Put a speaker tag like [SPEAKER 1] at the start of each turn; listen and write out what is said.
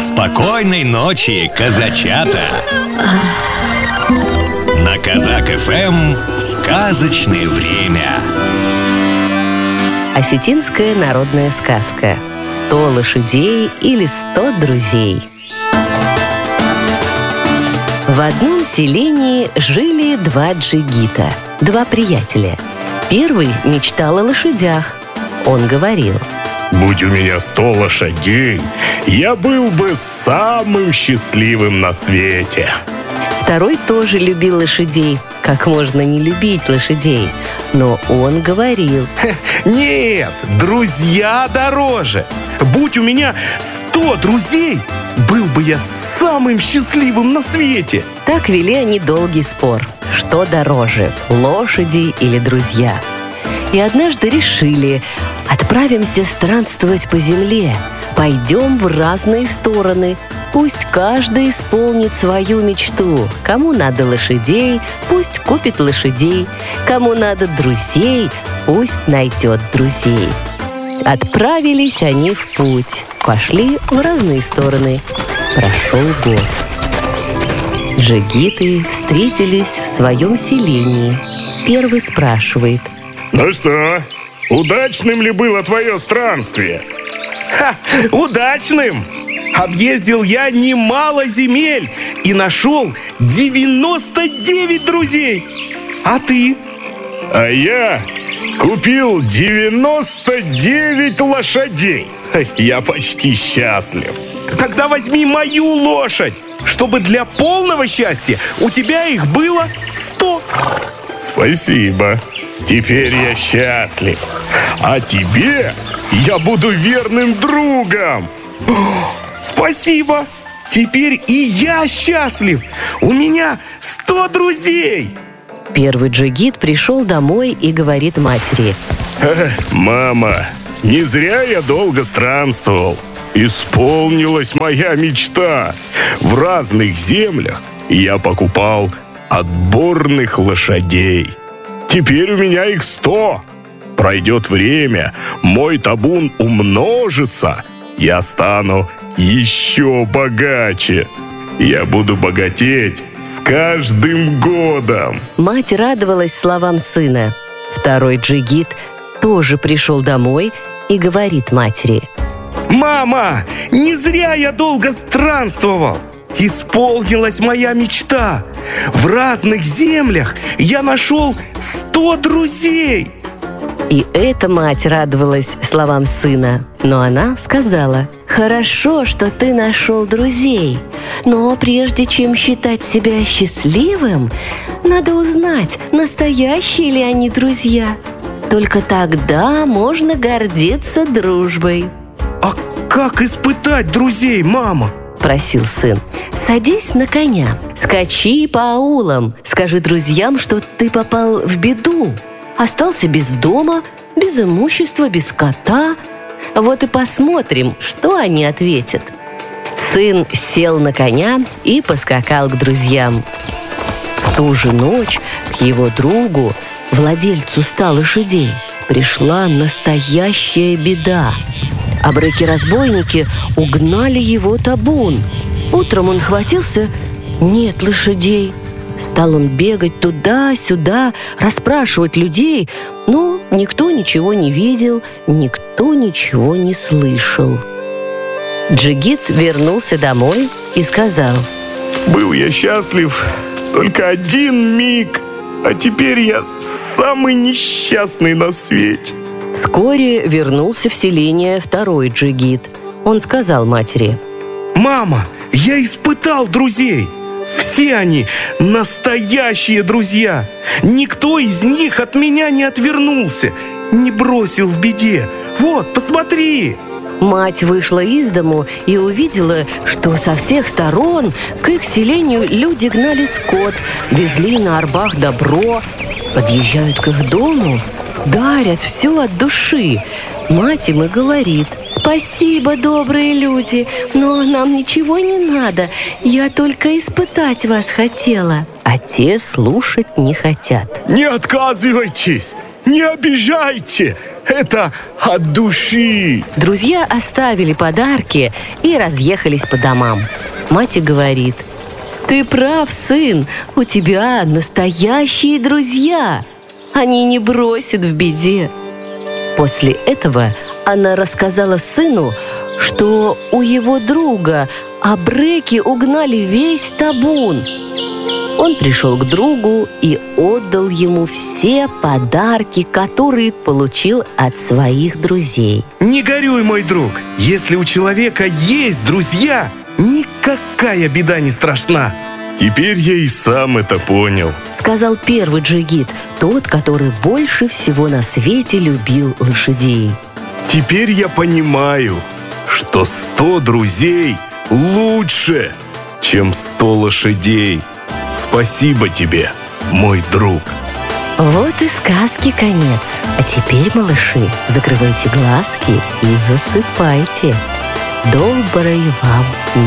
[SPEAKER 1] Спокойной ночи, казачата! На Казак ФМ сказочное время.
[SPEAKER 2] Осетинская народная сказка. 100 лошадей или 100 друзей. В одном селении жили 2 джигита, 2 приятеля. Первый мечтал о лошадях. Он говорил:
[SPEAKER 3] «Будь у меня 100 лошадей, я был бы самым счастливым на свете».
[SPEAKER 2] Второй тоже любил лошадей. Как можно не любить лошадей? Но он говорил:
[SPEAKER 4] «Нет, друзья дороже. Будь у меня 100 друзей, был бы я самым счастливым на свете».
[SPEAKER 2] Так вели они долгий спор. Что дороже, лошади или друзья? И однажды решили: отправимся странствовать по земле, пойдем в разные стороны. Пусть каждый исполнит свою мечту. Кому надо лошадей, пусть купит лошадей. Кому надо друзей, пусть найдет друзей. Отправились они в путь. Пошли в разные стороны. Прошел год. Джигиты встретились в своем селении. Первый спрашивает:
[SPEAKER 3] «Ну что, удачным ли было твое странствие?»
[SPEAKER 4] Удачным! Объездил я немало земель и нашел 99 друзей. А ты?
[SPEAKER 3] А я купил 99 лошадей. Я почти счастлив.
[SPEAKER 4] Тогда возьми мою лошадь, чтобы для полного счастья у тебя их было 100.
[SPEAKER 3] Спасибо. Теперь я счастлив. А тебе я буду верным другом.
[SPEAKER 4] Спасибо. Теперь и я счастлив. У меня 100 друзей.
[SPEAKER 2] Первый джигит пришел домой и говорит матери:
[SPEAKER 3] «Мама, не зря я долго странствовал. Исполнилась моя мечта. В разных землях я покупал отборных лошадей. Теперь у меня их 100. Пройдет время, мой табун умножится. Я стану еще богаче. Я буду богатеть с каждым годом».
[SPEAKER 2] Мать радовалась словам сына. Второй джигит тоже пришел домой и говорит матери:
[SPEAKER 4] «Мама, не зря я долго странствовал. Исполнилась моя мечта. В разных землях я нашел 100 друзей».
[SPEAKER 2] И эта мать радовалась словам сына. Но она сказала: «Хорошо, что ты нашел друзей. Но прежде чем считать себя счастливым, надо узнать, настоящие ли они друзья. Только тогда можно гордиться дружбой».
[SPEAKER 4] «А как испытать друзей, мама?»
[SPEAKER 2] – просил сын. «Садись на коня, скачи по аулам, скажи друзьям, что ты попал в беду, остался без дома, без имущества, без скота. Вот и посмотрим, что они ответят». Сын сел на коня и поскакал к друзьям. В ту же ночь к его другу, владельцу 100 лошадей, пришла настоящая беда. Обрыки-разбойники угнали его табун. Утром он хватился — нет лошадей. Стал он бегать туда-сюда, расспрашивать людей, но никто ничего не видел, никто ничего не слышал. Джигит вернулся домой и сказал:
[SPEAKER 3] «Был я счастлив только один миг, а теперь я самый несчастный на свете».
[SPEAKER 2] Вскоре вернулся в селение второй джигит. Он сказал матери:
[SPEAKER 4] «Мама, я испытал друзей. Все они настоящие друзья. Никто из них от меня не отвернулся, не бросил в беде. Вот, посмотри!»
[SPEAKER 2] Мать вышла из дому и увидела, что со всех сторон к их селению люди гнали скот, везли на арбах добро, подъезжают к их дому, дарят все от души. Мать им и говорит: «Спасибо, добрые люди, но нам ничего не надо, я только испытать вас хотела». А те слушать не хотят.
[SPEAKER 4] «Не отказывайтесь, не обижайте,
[SPEAKER 3] Это от души.
[SPEAKER 2] Друзья оставили подарки и разъехались по домам. Мать и говорит: «Ты прав, сын, у тебя настоящие друзья. Они не бросят в беде». После этого она рассказала сыну, что у его друга абреки угнали весь табун. Он пришел к другу и отдал ему все подарки, которые получил от своих друзей.
[SPEAKER 4] Не горюй, мой друг. Если у человека есть друзья, никакая беда не страшна.
[SPEAKER 3] Теперь я и сам это понял.
[SPEAKER 2] Сказал первый джигит, тот, который больше всего на свете любил лошадей.
[SPEAKER 3] Теперь я понимаю, что 100 друзей лучше, чем 100 лошадей. Спасибо тебе, мой друг.
[SPEAKER 2] Вот и сказки конец. А теперь, малыши, закрывайте глазки и засыпайте. Доброй вам